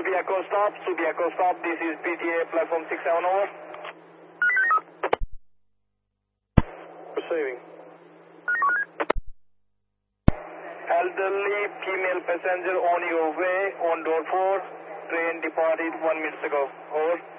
Subiaco stop, this is PTA platform 67 over. Receiving. Elderly female passenger on your way on door 4, train departed 1 minute ago, over.